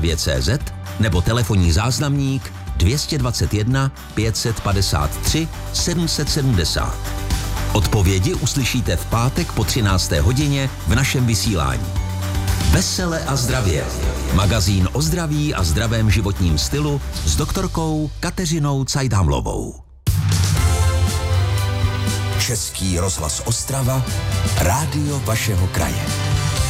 Zdravě.cz nebo telefonní záznamník 221 553 770. Odpovědi uslyšíte v pátek po 13. hodině v našem vysílání. Vesele a zdravě. Magazín o zdraví a zdravém životním stylu s doktorkou Kateřinou Cajdhamlovou. Český rozhlas Ostrava, rádio vašeho kraje.